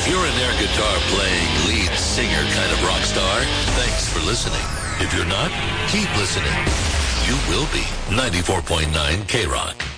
If you're an air guitar playing lead singer kind of rock star, thanks for listening. If you're not, keep listening. You will be. 94.9 K-Rock.